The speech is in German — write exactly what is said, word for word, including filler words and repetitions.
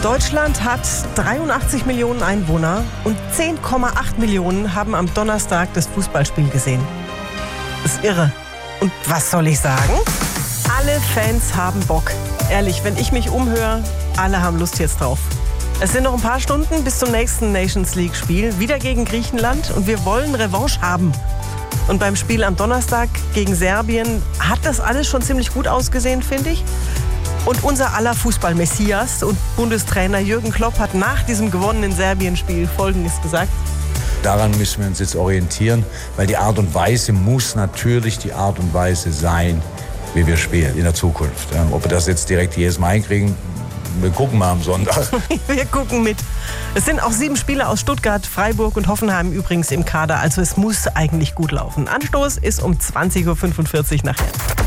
Deutschland hat dreiundachtzig Millionen Einwohner und zehn Komma acht Millionen haben am Donnerstag das Fußballspiel gesehen. Das ist irre. Und was soll ich sagen? Alle Fans haben Bock. Ehrlich, wenn ich mich umhöre, alle haben Lust jetzt drauf. Es sind noch ein paar Stunden bis zum nächsten Nations League-Spiel, wieder gegen Griechenland, und wir wollen Revanche haben. Und beim Spiel am Donnerstag gegen Serbien hat das alles schon ziemlich gut ausgesehen, finde ich. Und unser aller Fußball-Messias und Bundestrainer Jürgen Klopp hat nach diesem gewonnenen Serbien-Spiel Folgendes gesagt: Daran müssen wir uns jetzt orientieren, weil die Art und Weise muss natürlich die Art und Weise sein, wie wir spielen in der Zukunft. Ob wir das jetzt direkt jedes Mal hinkriegen, wir gucken mal am Sonntag. Wir gucken mit. Es sind auch sieben Spieler aus Stuttgart, Freiburg und Hoffenheim übrigens im Kader. Also es muss eigentlich gut laufen. Anstoß ist um zwanzig Uhr fünfundvierzig nachher.